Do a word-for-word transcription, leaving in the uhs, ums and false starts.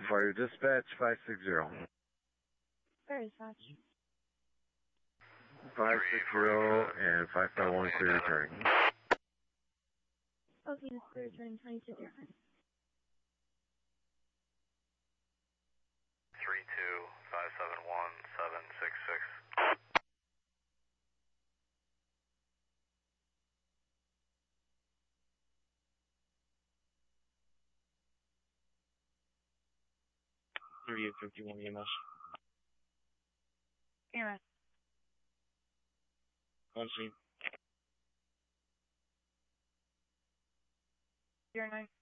Fire Dispatch five six zero. Fire Dispatch. five six zero and five five one clear returning. Okay, this clear returning twenty-two zero. three two five seven one seven six six. three eight five one E M S. E M S. On scene. Zero nine.